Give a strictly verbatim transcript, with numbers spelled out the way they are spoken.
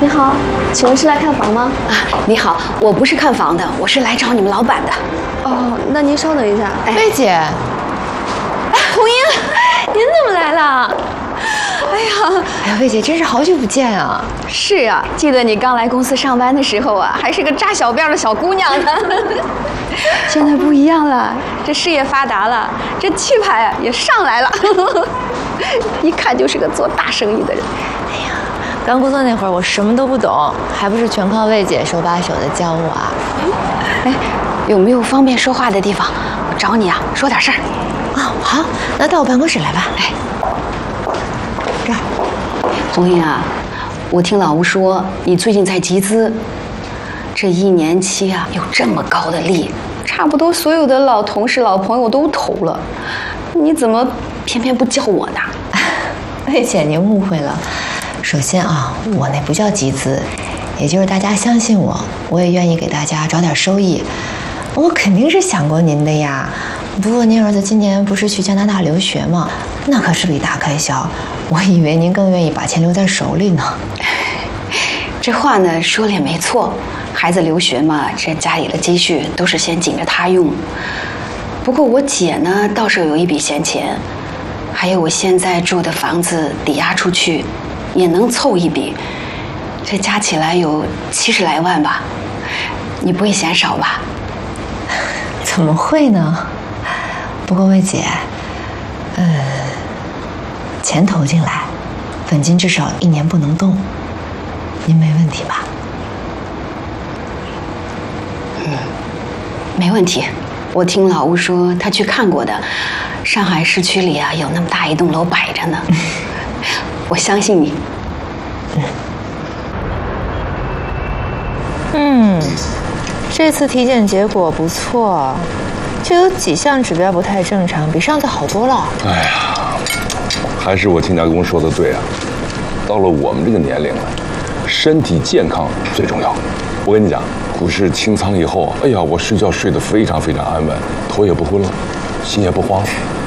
你好，请问是来看房吗？ 啊，你好，我不是看房的，我是来找你们老板的。 哦，那您稍等一下。 哎， 魏姐， 哎，红英，您怎么来了？哎呀， 哎呀，魏姐，真是好久不见啊！ 是啊，记得你刚来公司上班的时候啊，还是个扎小辫的小姑娘呢。现在不一样了，这事业发达了，这气派啊也上来了，一看就是个做大生意的人。 哎呀，刚工作那会儿我什么都不懂，还不是全靠魏姐手把手的教我啊。 哎，有没有方便说话的地方？我找你啊，说点事儿。 啊，好，那到我办公室来吧。 哎， 这儿。 红英啊，我听老吴说你最近在集资，这一年期啊有这么高的利，差不多所有的老同事、老朋友都投了，你怎么偏偏不叫我呢？ 魏姐，您误会了。首先啊，我那不叫集资，也就是大家相信我，我也愿意给大家找点收益。我肯定是想过您的呀。不过您儿子今年不是去加拿大留学吗？那可是笔大开销。我以为您更愿意把钱留在手里呢。 这话呢说了也没错，孩子留学嘛，这家里的积蓄都是先紧着他用。不过我姐呢倒是有一笔闲钱，还有我现在住的房子抵押出去，也能凑一笔，这加起来有七十来万吧，你不会嫌少吧？ 怎么会呢？不过魏姐，呃，钱投进来，本金至少一年不能动，您没问题吧？ 嗯，没问题。我听老吴说他去看过的，上海市区里啊有那么大一栋楼摆着呢。我相信你。 嗯，这次体检结果不错，就有几项指标不太正常，比上次好多了。 哎呀，还是我亲家公说的对啊，到了我们这个年龄了，身体健康最重要。我跟你讲，股市清仓以后，哎呀，我睡觉睡得非常非常安稳，头也不昏了，心也不慌了。